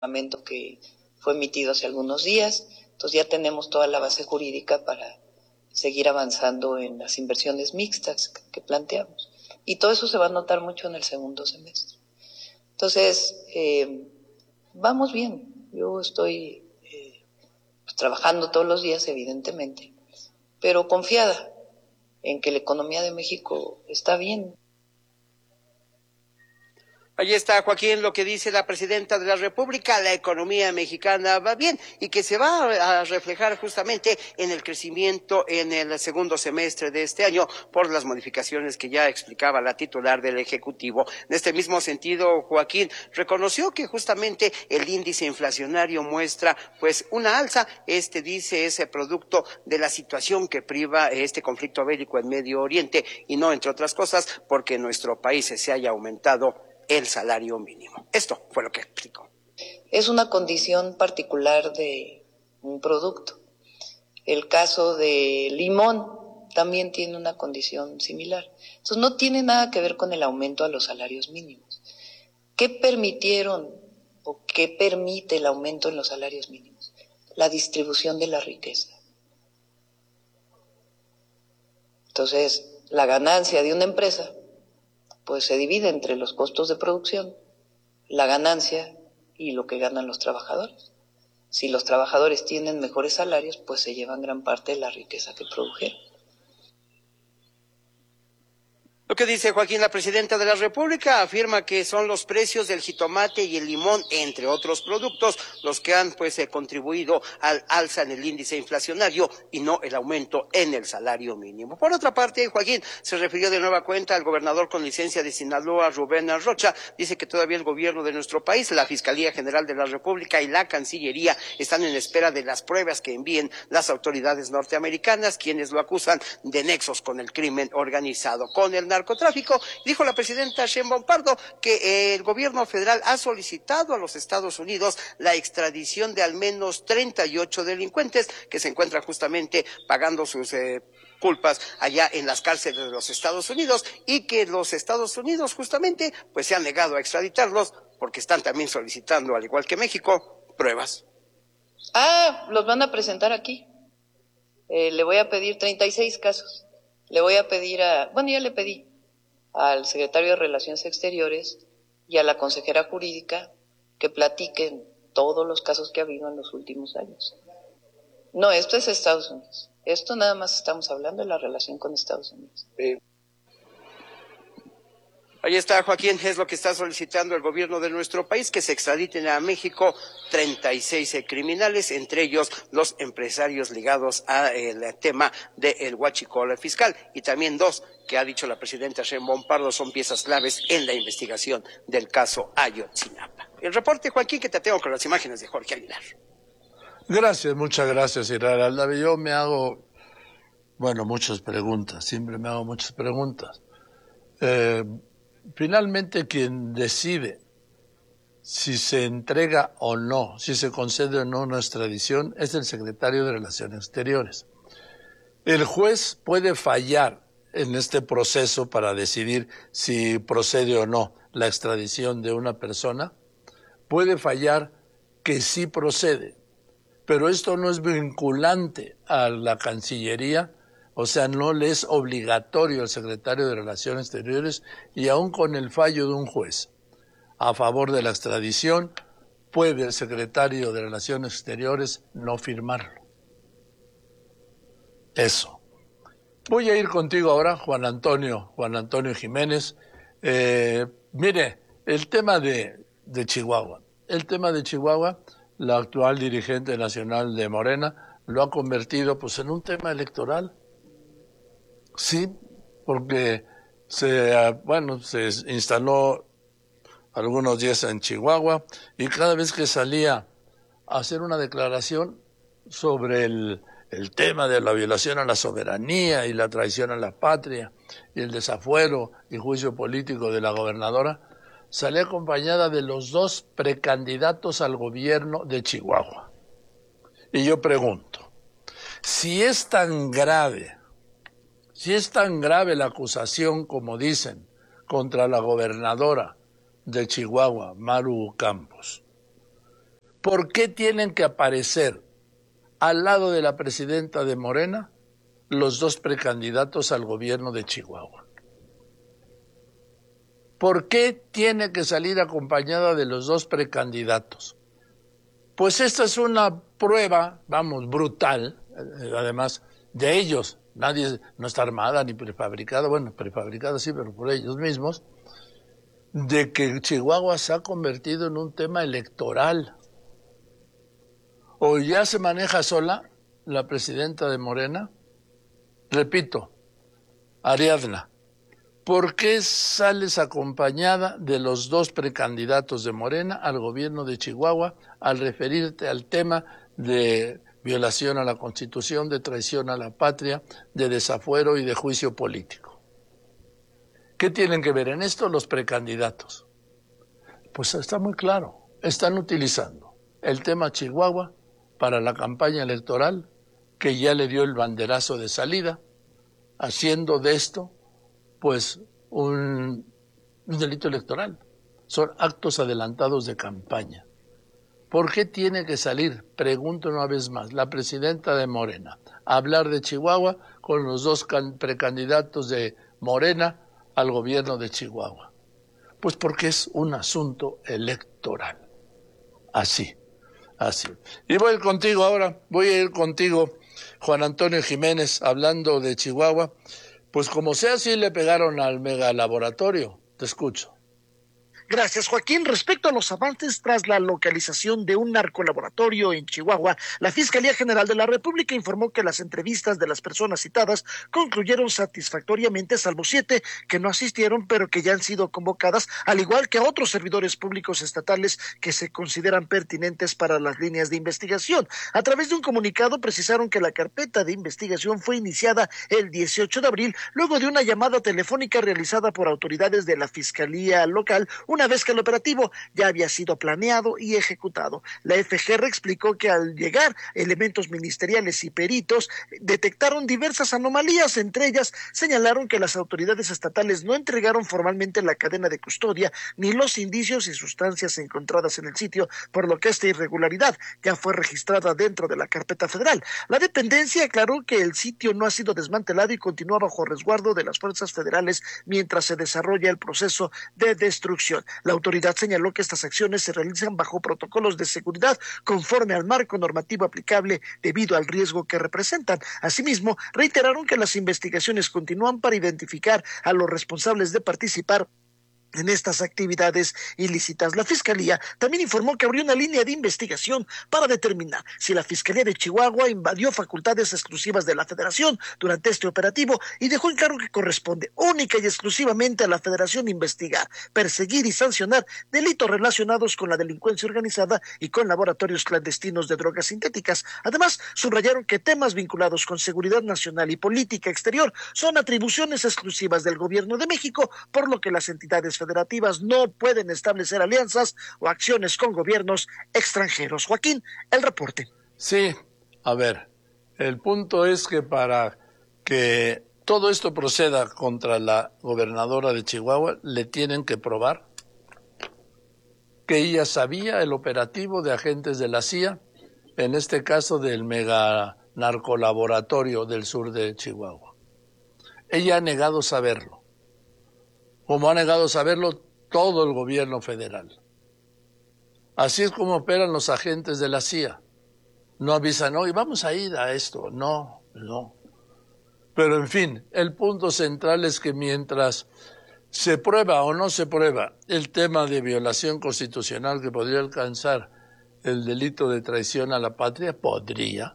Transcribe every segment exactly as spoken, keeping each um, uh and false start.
reglamento que fue emitido hace algunos días, entonces ya tenemos toda la base jurídica para seguir avanzando en las inversiones mixtas que planteamos. Y todo eso se va a notar mucho en el segundo semestre. Entonces, eh, vamos bien. Yo estoy eh, pues, trabajando todos los días, evidentemente, pero confiada en que la economía de México está bien. Ahí está, Joaquín, lo que dice la presidenta de la República: la economía mexicana va bien y que se va a reflejar justamente en el crecimiento en el segundo semestre de este año por las modificaciones que ya explicaba la titular del Ejecutivo. En este mismo sentido, Joaquín reconoció que justamente el índice inflacionario muestra pues una alza. Este, dice, es el producto de la situación que priva este conflicto bélico en Medio Oriente y no, entre otras cosas, porque en nuestro país se haya aumentado el salario mínimo. Esto fue lo que explicó. Es una condición particular de un producto. El caso de limón también tiene una condición similar. Entonces no tiene nada que ver con el aumento a los salarios mínimos. ¿Qué permitieron o qué permite el aumento en los salarios mínimos? La distribución de la riqueza. Entonces, la ganancia de una empresa pues se divide entre los costos de producción, la ganancia y lo que ganan los trabajadores. Si los trabajadores tienen mejores salarios, pues se llevan gran parte de la riqueza que produjeron. Lo que dice Joaquín, la presidenta de la República afirma que son los precios del jitomate y el limón, entre otros productos, los que han pues eh, contribuido al alza en el índice inflacionario y no el aumento en el salario mínimo. Por otra parte, Joaquín se refirió de nueva cuenta al gobernador con licencia de Sinaloa, Rubén Rocha. Dice que todavía el gobierno de nuestro país, la Fiscalía General de la República y la Cancillería están en espera de las pruebas que envíen las autoridades norteamericanas, quienes lo acusan de nexos con el crimen organizado, con el narcotráfico. narcotráfico. Dijo la presidenta Sheinbaum Pardo que eh, el gobierno federal ha solicitado a los Estados Unidos la extradición de al menos treinta y ocho delincuentes que se encuentran justamente pagando sus eh, culpas allá en las cárceles de los Estados Unidos, y que los Estados Unidos justamente pues se han negado a extraditarlos porque están también solicitando, al igual que México, pruebas. Ah, los van a presentar aquí. Eh, le voy a pedir treinta y seis casos. Le voy a pedir a, bueno, ya le pedí al secretario de Relaciones Exteriores y a la consejera jurídica que platiquen todos los casos que ha habido en los últimos años. No, esto es Estados Unidos. Esto nada más estamos hablando de la relación con Estados Unidos. Sí. Ahí está, Joaquín, es lo que está solicitando el gobierno de nuestro país, que se extraditen a México treinta y seis criminales, entre ellos los empresarios ligados al tema del huachicol fiscal, y también dos que ha dicho la presidenta Sheinbaum Pardo son piezas claves en la investigación del caso Ayotzinapa. El reporte, Joaquín, que te tengo con las imágenes de Jorge Aguilar. Gracias, muchas gracias, Israel Aldave. Yo me hago, bueno, muchas preguntas, siempre me hago muchas preguntas. Eh, Finalmente, quien decide si se entrega o no, si se concede o no una extradición, es el secretario de Relaciones Exteriores. El juez puede fallar en este proceso para decidir si procede o no la extradición de una persona. Puede fallar que sí procede, pero esto no es vinculante a la Cancillería. O sea, no le es obligatorio al secretario de Relaciones Exteriores, y aún con el fallo de un juez a favor de la extradición, puede el secretario de Relaciones Exteriores no firmarlo. Eso. Voy a ir contigo ahora, Juan Antonio, Juan Antonio Jiménez. Eh, mire, el tema de, de Chihuahua. El tema de Chihuahua, la actual dirigente nacional de Morena lo ha convertido pues en un tema electoral. Sí, porque se, bueno, se instaló algunos días en Chihuahua, y cada vez que salía a hacer una declaración sobre el, el tema de la violación a la soberanía y la traición a la patria y el desafuero y juicio político de la gobernadora, salía acompañada de los dos precandidatos al gobierno de Chihuahua. Y yo pregunto, si es tan grave Si es tan grave la acusación, como dicen, contra la gobernadora de Chihuahua, Maru Campos, ¿Por qué tienen que aparecer al lado de la presidenta de Morena los dos precandidatos al gobierno de Chihuahua? ¿Por qué tiene que salir acompañada de los dos precandidatos? Pues esta es una prueba, vamos, brutal, además de ellos. Nadie no está armada ni prefabricada, bueno, prefabricada sí, pero por ellos mismos, de que Chihuahua se ha convertido en un tema electoral. O ya se maneja sola la presidenta de Morena. Repito, Ariadna, ¿por qué sales acompañada de los dos precandidatos de Morena al gobierno de Chihuahua al referirte al tema de violación a la Constitución, de traición a la patria, de desafuero y de juicio político? ¿Qué tienen que ver en esto los precandidatos? Pues está muy claro, están utilizando el tema Chihuahua para la campaña electoral, que ya le dio el banderazo de salida, haciendo de esto pues un, un delito electoral. Son actos adelantados de campaña. ¿Por qué tiene que salir, pregunto una vez más, la presidenta de Morena a hablar de Chihuahua con los dos precandidatos de Morena al gobierno de Chihuahua? Pues porque es un asunto electoral. Así, así. Y voy a ir contigo ahora, voy a ir contigo, Juan Antonio Jiménez, hablando de Chihuahua. Pues como sea, sí le pegaron al megalaboratorio. Te escucho. Gracias, Joaquín. Respecto a los avances tras la localización de un narcolaboratorio en Chihuahua, la Fiscalía General de la República informó que las entrevistas de las personas citadas concluyeron satisfactoriamente, salvo siete que no asistieron, pero que ya han sido convocadas, al igual que a otros servidores públicos estatales que se consideran pertinentes para las líneas de investigación. A través de un comunicado precisaron que la carpeta de investigación fue iniciada el dieciocho de abril, luego de una llamada telefónica realizada por autoridades de la Fiscalía local, una vez que el operativo ya había sido planeado y ejecutado. La F G R explicó que al llegar elementos ministeriales y peritos detectaron diversas anomalías. Entre ellas señalaron que las autoridades estatales no entregaron formalmente la cadena de custodia ni los indicios y sustancias encontradas en el sitio, por lo que esta irregularidad ya fue registrada dentro de la carpeta federal. La dependencia aclaró que el sitio no ha sido desmantelado y continúa bajo resguardo de las fuerzas federales mientras se desarrolla el proceso de destrucción. La autoridad señaló que estas acciones se realizan bajo protocolos de seguridad conforme al marco normativo aplicable debido al riesgo que representan. Asimismo, reiteraron que las investigaciones continúan para identificar a los responsables de participar en estas actividades ilícitas. La Fiscalía también informó que abrió una línea de investigación para determinar si la Fiscalía de Chihuahua invadió facultades exclusivas de la Federación durante este operativo y dejó en claro que corresponde única y exclusivamente a la Federación investigar, perseguir y sancionar delitos relacionados con la delincuencia organizada y con laboratorios clandestinos de drogas sintéticas. Además, subrayaron que temas vinculados con seguridad nacional y política exterior son atribuciones exclusivas del Gobierno de México, por lo que las entidades federativas no pueden establecer alianzas o acciones con gobiernos extranjeros. Joaquín, el reporte. Sí, a ver, el punto es que para que todo esto proceda contra la gobernadora de Chihuahua, le tienen que probar que ella sabía el operativo de agentes de la C I A, en este caso del mega narcolaboratorio del sur de Chihuahua. Ella ha negado saberlo, como ha negado saberlo todo el gobierno federal. Así es como operan los agentes de la C I A. No avisan, hoy vamos a ir a esto. No, no. Pero en fin, el punto central es que mientras se prueba o no se prueba el tema de violación constitucional que podría alcanzar el delito de traición a la patria, podría.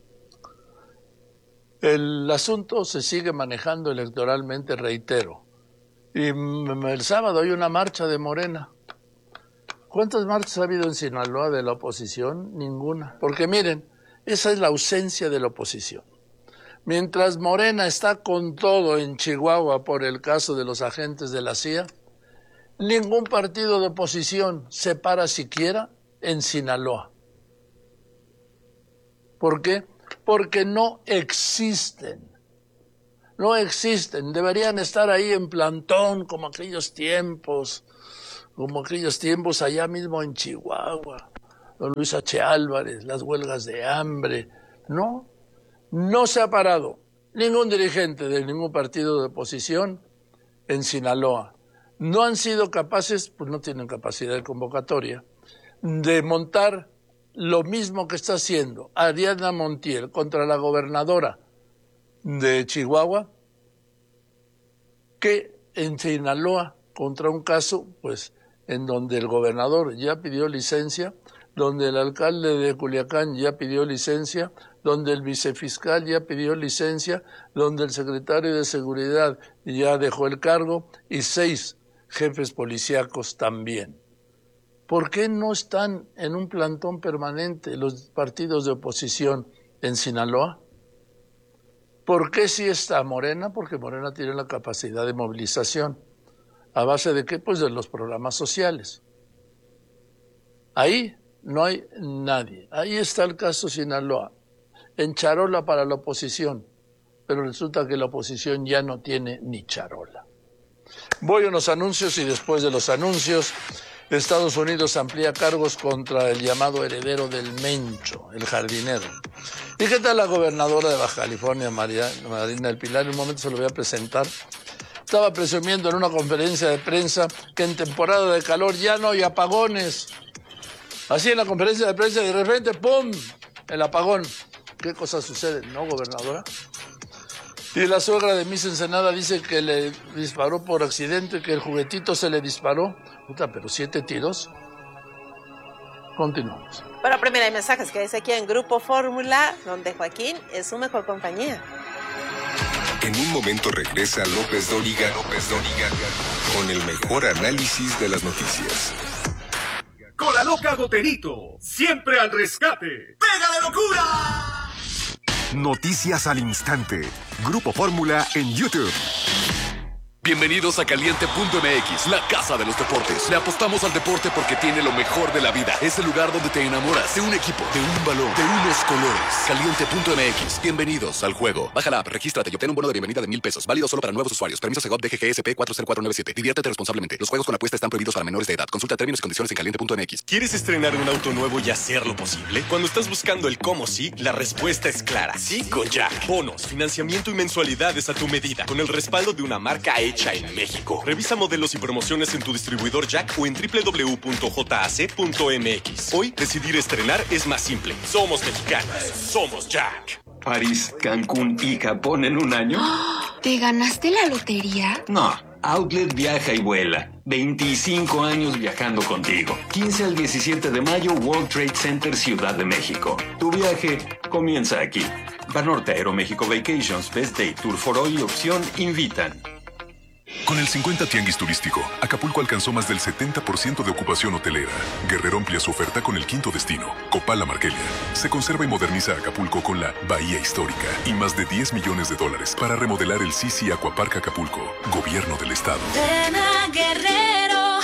El asunto se sigue manejando electoralmente, reitero. Y el sábado hay una marcha de Morena. ¿Cuántas marchas ha habido en Sinaloa de la oposición? Ninguna. Porque miren, esa es la ausencia de la oposición. Mientras Morena está con todo en Chihuahua por el caso de los agentes de la C I A, ningún partido de oposición se para siquiera en Sinaloa. ¿Por qué? Porque no existen. No existen, deberían estar ahí en plantón como aquellos tiempos, como aquellos tiempos allá mismo en Chihuahua, don Luis H. Álvarez, las huelgas de hambre. No, no se ha parado ningún dirigente de ningún partido de oposición en Sinaloa. No han sido capaces, pues no tienen capacidad de convocatoria, de montar lo mismo que está haciendo Ariadna Montiel contra la gobernadora de Chihuahua, que en Sinaloa contra un caso, pues, en donde el gobernador ya pidió licencia, donde el alcalde de Culiacán ya pidió licencia, donde el vicefiscal ya pidió licencia, donde el secretario de Seguridad ya dejó el cargo y seis jefes policíacos también. ¿Por qué no están en un plantón permanente los partidos de oposición en Sinaloa? ¿Por qué sí está Morena? Porque Morena tiene la capacidad de movilización. ¿A base de qué? Pues de los programas sociales. Ahí no hay nadie. Ahí está el caso Sinaloa. En charola para la oposición. Pero resulta que la oposición ya no tiene ni charola. Voy a unos anuncios y después de los anuncios, Estados Unidos amplía cargos contra el llamado heredero del Mencho, el jardinero. ¿Y qué tal la gobernadora de Baja California, María, Marina del Pilar? En un momento se lo voy a presentar. Estaba presumiendo en una conferencia de prensa que en temporada de calor ya no hay apagones. Así en la conferencia de prensa de repente, ¡pum!, el apagón. ¿Qué cosa sucede? ¿No, gobernadora? Y la suegra de Miss Ensenada dice que le disparó por accidente, que el juguetito se le disparó. Puta, pero siete tiros. Continuamos. Pero primero hay mensajes que dice aquí en Grupo Fórmula, donde Joaquín es su mejor compañía. En un momento regresa López Dóriga, López Dóriga, con el mejor análisis de las noticias. Con la loca Goterito, siempre al rescate. ¡Pega de locura! Noticias al instante. Grupo Fórmula en YouTube. Bienvenidos a Caliente punto M X, la casa de los deportes. Le apostamos al deporte porque tiene lo mejor de la vida. Es el lugar donde te enamoras de un equipo, de un balón, de unos colores. Caliente punto M X. Bienvenidos al juego. Baja la app, regístrate y obtén un bono de bienvenida de mil pesos. Válido solo para nuevos usuarios. Permiso Segov D G G S P cuatro cero cuatro nueve siete. Diviértete responsablemente. Los juegos con apuesta están prohibidos para menores de edad. Consulta términos y condiciones en Caliente punto M X. ¿Quieres estrenar un auto nuevo y hacerlo posible? Cuando estás buscando el cómo sí, la respuesta es clara. Sí con Jack. Bonos, financiamiento y mensualidades a tu medida. Con el respaldo de una marca hecha en México. Revisa modelos y promociones en tu distribuidor Jack o en doble u doble u doble u punto j a c punto m x. Hoy, decidir estrenar es más simple. Somos mexicanos. Somos Jack. París, Cancún y Japón en un año. ¿Te ganaste la lotería? No. Outlet viaja y vuela. veinticinco años viajando contigo. quince al diecisiete de mayo, World Trade Center, Ciudad de México. Tu viaje comienza aquí. Banorte Aeroméxico Vacations, Best Day, Tour for Hoy y Opción invitan. Con el cincuenta Tianguis Turístico, Acapulco alcanzó más del setenta por ciento de ocupación hotelera. Guerrero amplía su oferta con el quinto destino, Copala Marquelia. Se conserva y moderniza Acapulco con la Bahía Histórica y más de diez millones de dólares para remodelar el Sisi Aquapark Acapulco, Gobierno del Estado. Ven a Guerrero,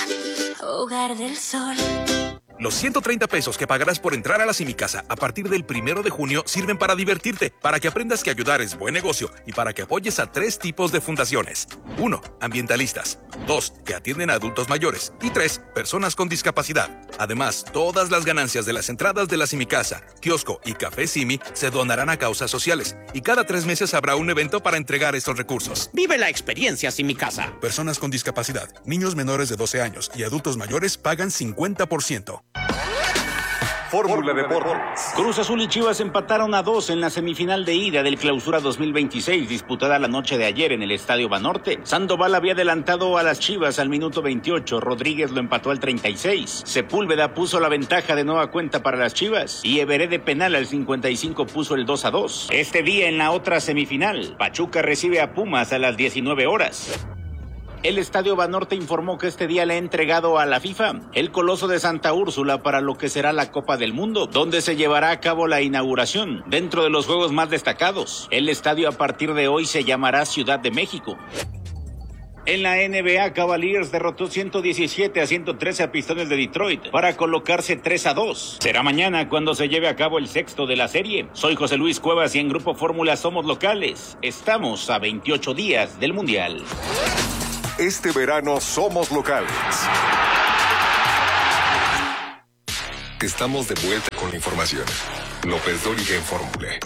hogar del sol. Los ciento treinta pesos que pagarás por entrar a la Simicasa a partir del primero de junio sirven para divertirte, para que aprendas que ayudar es buen negocio y para que apoyes a tres tipos de fundaciones. Uno, ambientalistas. Dos, que atienden a adultos mayores. Y tres, personas con discapacidad. Además, todas las ganancias de las entradas de la Simicasa, kiosco y café Simi se donarán a causas sociales. Y cada tres meses habrá un evento para entregar estos recursos. Vive la experiencia Simicasa. Personas con discapacidad, niños menores de doce años y adultos mayores pagan cincuenta por ciento. Fórmula Deportes. Cruz Azul y Chivas empataron a dos en la semifinal de ida del Clausura dos mil veintiséis, disputada la noche de ayer en el Estadio Banorte. Sandoval había adelantado a las Chivas al minuto veintiocho, Rodríguez lo empató al treinta y seis, Sepúlveda puso la ventaja de nueva cuenta para las Chivas y Everé de penal al cincuenta y cinco puso el dos a dos. Este día en la otra semifinal, Pachuca recibe a Pumas a las diecinueve horas. El Estadio Banorte informó que este día le ha entregado a la FIFA el Coloso de Santa Úrsula para lo que será la Copa del Mundo, donde se llevará a cabo la inauguración. Dentro de los juegos más destacados, el estadio a partir de hoy se llamará Ciudad de México. En la N B A, Cavaliers derrotó ciento diecisiete a ciento trece a Pistones de Detroit para colocarse tres a dos. Será mañana cuando se lleve a cabo el sexto de la serie. Soy José Luis Cuevas y en Grupo Fórmula somos locales. Estamos a veintiocho días del Mundial. Este verano somos locales. Estamos de vuelta con la información. López Dóriga en Fórmula.